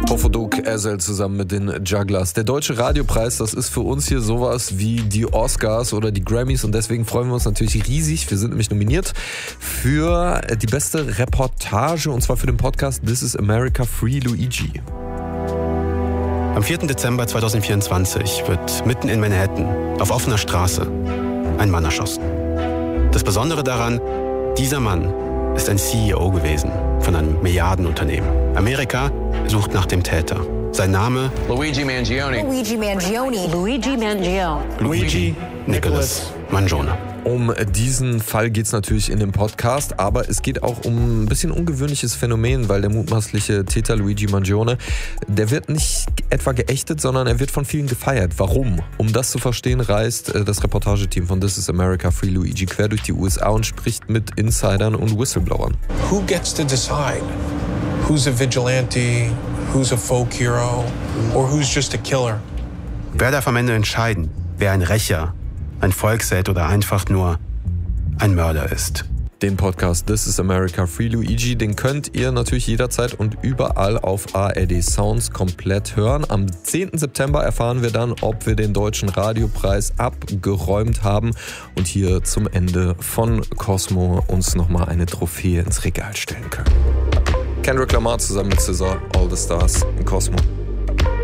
Pofuduk Ezel zusammen mit den Jugglers. Der Deutsche Radiopreis, das ist für uns hier sowas wie die Oscars oder die Grammys und deswegen freuen wir uns natürlich riesig. Wir sind nämlich nominiert für die beste Reportage und zwar für den Podcast This is America Free Luigi. Am 4. Dezember 2024 wird mitten in Manhattan auf offener Straße ein Mann erschossen. Das Besondere daran, dieser Mann ist ein CEO gewesen von einem Milliardenunternehmen. Amerika sucht nach dem Täter. Sein Name? Luigi Mangione. Luigi Mangione. Luigi Mangione. Luigi Nicholas Mangione. Um diesen Fall geht es natürlich in dem Podcast, aber es geht auch um ein bisschen ungewöhnliches Phänomen, weil der mutmaßliche Täter Luigi Mangione, der wird nicht etwa geächtet, sondern er wird von vielen gefeiert. Warum? Um das zu verstehen, reist das Reportageteam von This is America Free Luigi quer durch die USA und spricht mit Insidern und Whistleblowern. Who gets to decide who's a vigilante, who's a folk hero, or who's just a killer? Wer darf am Ende entscheiden, wer ein Rächer, ein Volksheld oder einfach nur ein Mörder ist? Den Podcast This is America Free Luigi, den könnt ihr natürlich jederzeit und überall auf ARD Sounds komplett hören. Am 10. September erfahren wir dann, ob wir den Deutschen Radiopreis abgeräumt haben und hier zum Ende von Cosmo uns nochmal eine Trophäe ins Regal stellen können. Kendrick Lamar zusammen mit SZA, All the Stars in Cosmo.